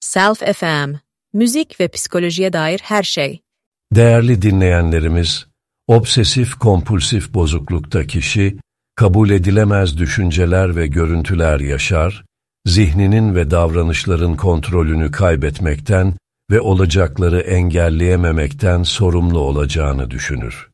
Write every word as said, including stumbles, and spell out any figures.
Self F M, müzik ve psikolojiye dair her şey. Değerli dinleyenlerimiz, obsesif kompulsif bozuklukta kişi, kabul edilemez düşünceler ve görüntüler yaşar, zihninin ve davranışların kontrolünü kaybetmekten ve olacakları engelleyememekten sorumlu olacağını düşünür.